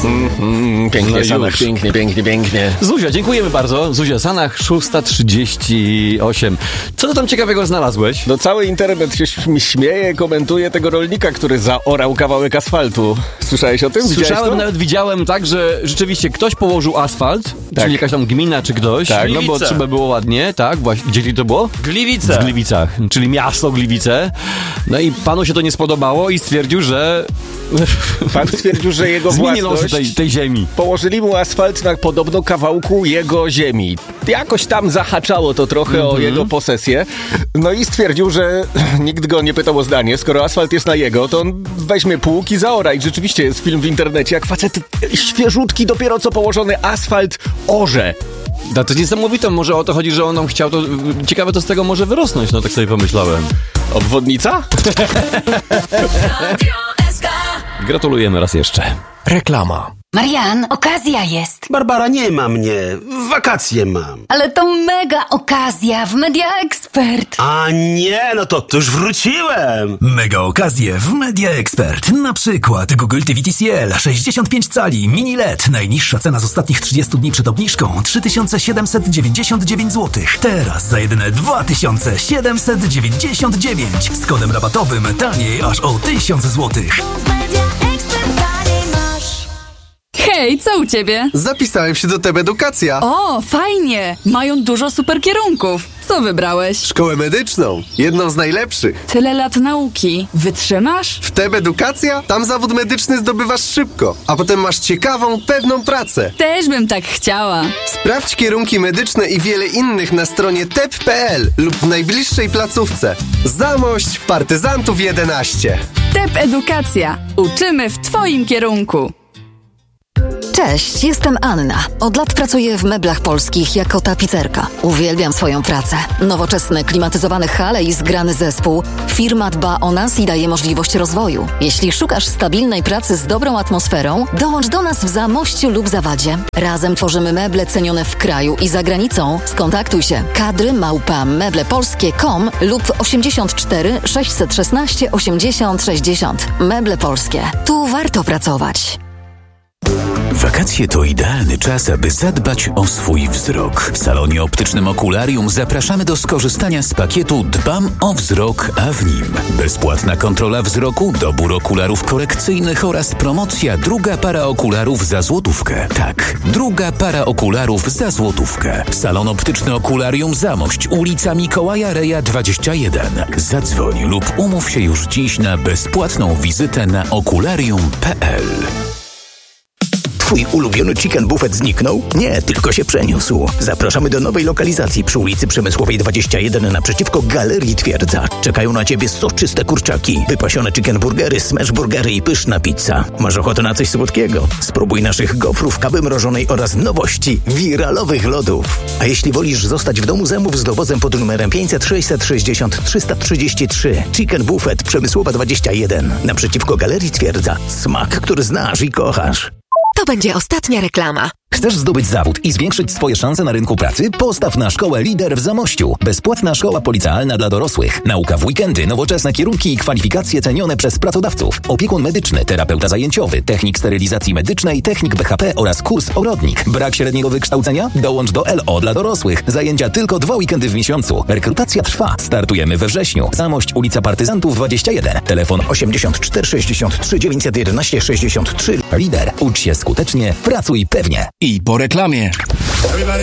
Pięknie, No Sanach, pięknie. Zuzia, dziękujemy bardzo. Zuzia Sanach, 6:38. Co ty tam ciekawego znalazłeś? No cały internet się śmieje, komentuje tego rolnika, który zaorał kawałek asfaltu. Słyszałeś o tym? Słyszałem, nawet widziałem tak, że rzeczywiście ktoś położył asfalt, czyli jakaś tam gmina czy ktoś, Tak. no bo trzeba było ładnie, tak, właśnie. Gdzie to było? Gliwice. W Gliwicach, czyli miasto Gliwice. No i panu się to nie spodobało i stwierdził, że... Pan stwierdził, że jego zmieni losy własność... tej ziemi. Położyli mu asfalt na podobno kawałku jego ziemi. Jakoś tam zahaczało to trochę o jego posesję. No i stwierdził, że nikt go nie pytał o zdanie. Skoro asfalt jest na jego, to on weźmie pług i zaora. I rzeczywiście jest film w internecie, jak facet świeżutki, dopiero co położony asfalt orze. No to niesamowite, może o to chodzi, że on chciał to... Ciekawe, to z tego może wyrosnąć, no tak sobie pomyślałem. Obwodnica? Gratulujemy raz jeszcze. Reklama. Marian, okazja jest. Barbara, nie ma mnie. Wakacje mam. Ale to mega okazja w Media Expert. A nie, no to już wróciłem. Mega okazje w Media Expert. Na przykład Google TV TCL 65 cali mini LED. Najniższa cena z ostatnich 30 dni przed obniżką 3799 zł. Teraz za jedyne 2799. Z kodem rabatowym taniej aż o 1000 zł. Hej, co u ciebie? Zapisałem się do TEB Edukacja. O, fajnie! Mają dużo super kierunków. Co wybrałeś? Szkołę medyczną. Jedną z najlepszych. Tyle lat nauki. Wytrzymasz? W TEB Edukacja? Tam zawód medyczny zdobywasz szybko, a potem masz ciekawą, pewną pracę. Też bym tak chciała. Sprawdź kierunki medyczne i wiele innych na stronie tep.pl lub w najbliższej placówce. Zamość Partyzantów 11. TEP Edukacja. Uczymy w twoim kierunku. Cześć, jestem Anna. Od lat pracuję w Meblach Polskich jako tapicerka. Uwielbiam swoją pracę. Nowoczesne, klimatyzowane hale i zgrany zespół. Firma dba o nas i daje możliwość rozwoju. Jeśli szukasz stabilnej pracy z dobrą atmosferą, dołącz do nas w Zamościu lub Zawadzie. Razem tworzymy meble cenione w kraju i za granicą. Skontaktuj się. kadry@meblepolskie.com lub 84 616 80 60. Meble Polskie. Tu warto pracować. Wakacje to idealny czas, aby zadbać o swój wzrok. W salonie optycznym Okularium zapraszamy do skorzystania z pakietu Dbam o wzrok, a w nim bezpłatna kontrola wzroku, dobór okularów korekcyjnych oraz promocja druga para okularów za złotówkę. Tak, druga para okularów za złotówkę. Salon optyczny Okularium Zamość, ulica Mikołaja Reja 21. Zadzwoń lub umów się już dziś na bezpłatną wizytę na okularium.pl. Twój ulubiony chicken buffet zniknął? Nie, tylko się przeniósł. Zapraszamy do nowej lokalizacji przy ulicy Przemysłowej 21 naprzeciwko Galerii Twierdza. Czekają na Ciebie soczyste kurczaki, wypasione chicken burgery, smash burgery i pyszna pizza. Masz ochotę na coś słodkiego? Spróbuj naszych gofrów, kawy mrożonej oraz nowości, wiralowych lodów. A jeśli wolisz zostać w domu, zamów z dowozem pod numerem 500 660 333. Chicken buffet Przemysłowa 21 naprzeciwko Galerii Twierdza. Smak, który znasz i kochasz. To będzie ostatnia reklama. Chcesz zdobyć zawód i zwiększyć swoje szanse na rynku pracy? Postaw na szkołę Lider w Zamościu. Bezpłatna szkoła policealna dla dorosłych. Nauka w weekendy, nowoczesne kierunki i kwalifikacje cenione przez pracodawców. Opiekun medyczny, terapeuta zajęciowy, technik sterylizacji medycznej, technik BHP oraz kurs ogrodnik. Brak średniego wykształcenia? Dołącz do LO dla dorosłych. Zajęcia tylko 2 weekendy w miesiącu. Rekrutacja trwa. Startujemy we wrześniu. Zamość, ulica Partyzantów 21. Telefon 84 63 911 63. Lider. Ucz się skutecznie, pracuj pewnie. I po reklamie.